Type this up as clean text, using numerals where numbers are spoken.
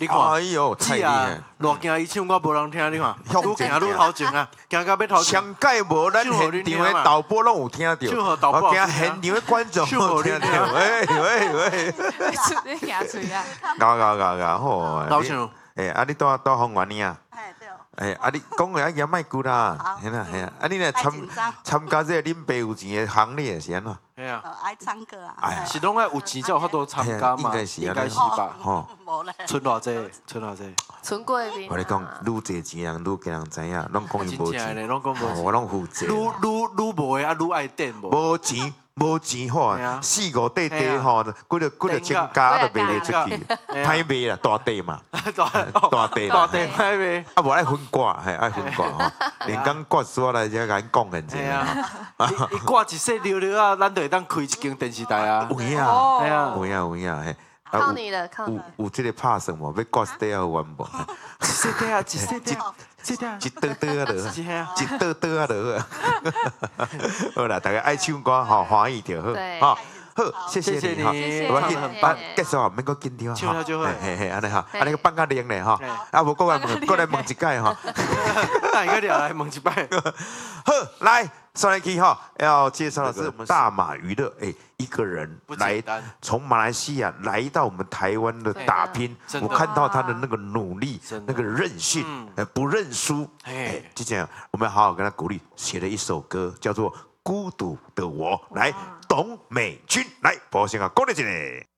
你看， 哎呦，太厉害！ 偌惊伊唱歌无人听，你看，愈行愈头前啊，行到要头前。 上届无咱现场的导播拢有听到，我惊现场的观众有听到。喂， 你牙嘴啊！ 搞好。 老唱。 啊，你到红园呢啊？ 哎对。 啊，你讲话也卖久啦，嘿啦。啊，你若参加这恁爸有钱的行列是安怎？ 系啊。 爱唱歌啊。 哎，是拢爱有钱才有法度参加嘛？应该是吧？ 吼。 无咧。 存偌济？存偌济？ 存贵宾。 我咧讲，愈侪钱人愈惊人知影，拢讲伊无钱。 拢讲无钱。 我拢负责。 愈无的啊，愈爱垫无。 无钱吼，4、5块地吼，几个千家都卖得出去，歹卖啦，大地嘛，大地歹卖。 啊，无爱分割，系爱分割吼，连讲割出来才甲因讲很济。 伊挂一世溜啊，咱就会当开一间电视台啊。 有影，有影，嘿。 靠你了，靠你。 有这个拍算无？要割地啊，完无？ 一世地啊， 一刀啊落。好啦，大家爱唱歌吼，欢喜就好。好，谢谢你哈。我结束后免搁紧张哈。 唱了就好。 嘿，安尼哈，安尼放较灵咧哈。啊，无过来问一摆哈。 那应该来问一摆。 好，来。上来去哈，要介绍的是大马娱乐，一个人来从马来西亚来到我们台湾的打拼，我看到他的那个努力，那个韧性，不认输，就这样，我们好好跟他鼓励，写了一首歌，叫做《孤独的我》，来，董美君来，播先啊，鼓励起来。